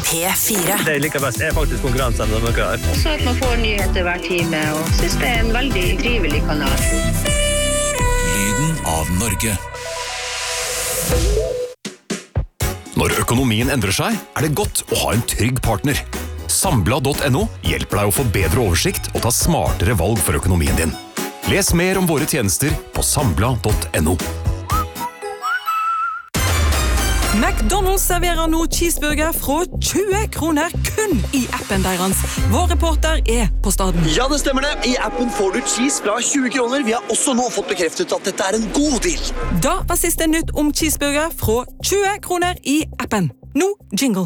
P4. Det jeg liker best faktisk konkurransene dere har. Så at man får nyheter hver time, og synes det en veldig trivelig kanal. Lyden av Norge. Når økonomien endrer seg, det godt å ha en trygg partner. Sambla.no hjelper deg å få bedre oversikt og ta smartere valg for økonomien din. Les mer om våre tjenester på sambla.no. McDonald's serverer nå cheeseburger fra 20 kroner kun i appen deres. Vår reporter på staden. Ja, det stemmer det. I appen får du cheese fra 20 kroner. Vi har også nå fått bekreftet at dette en god deal. Da var siste nytt om cheeseburger fra 20 kroner i appen. Nå jingle.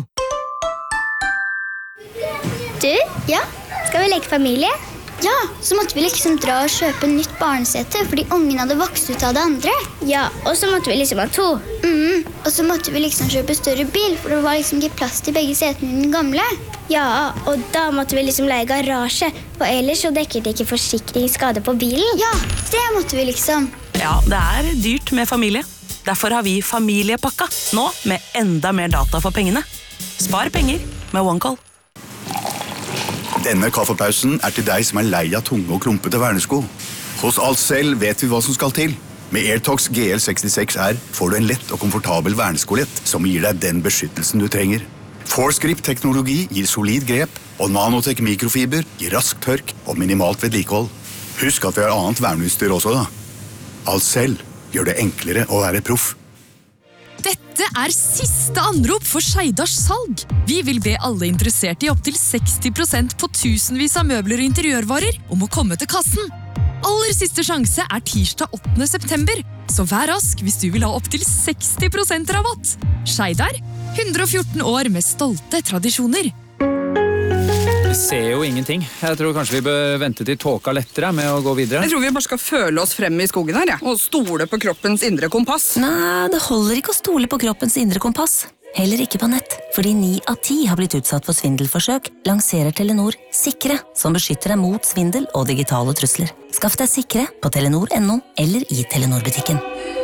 Du, ja, skal vi leke familie? Ja, så måtte vi liksom dra og kjøpe nytt barnesete, fordi ungen hadde vokst ut av det andre. Ja, og så måtte vi liksom ha 2. Og så måtte vi liksom kjøpe større bil, for det var liksom ikke plass til begge setene i den gamle. Ja, og da måtte vi liksom leie garasje, for ellers så dekket ikke forsikringsskade på bilen. Ja, det måtte vi liksom. Ja, det dyrt med familie. Derfor har vi familiepakka, nå med enda mer data for pengene. Spar penger med OneCall. Denne kaffepausen til deg som lei av tunge og klumpete vernesko. Hos Alcell vet vi hva som skal til. Med AirTox GL66R får du en lett og komfortabel verneskolett som gir deg den beskyttelsen du trenger. ForceGrip-teknologi gir solid grep, og Nanotech mikrofiber gir rask tørk og minimalt vedlikehold. Husk at vi har annet verneutstyr også da. Alcell gjør det enklere å være proff. Dette siste anrop for Skeidars salg. Vi vil be alle interesserte i opp til 60% på tusenvis av møbler og interiørvarer om å komme til kassen. Aller siste sjanse tirsdag 8. september, så vær rask hvis du vil ha opp til 60% rabatt. Skeidar, 114 år med stolte tradisjoner. Vi ser jo ingenting. Jeg tror kanskje vi bør vente til tåka lettere med å gå videre. Jeg tror vi bare skal føle oss frem i skogen her, og stole på kroppens indre kompass. Nei, det holder ikke å stole på kroppens indre kompass. Heller ikke på nett, fordi 9 av 10 har blitt utsatt for svindelforsøk, lanserer Telenor Sikre, som beskytter deg mot svindel og digitale trusler. Skaff deg Sikre på Telenor.no eller i Telenor-butikken.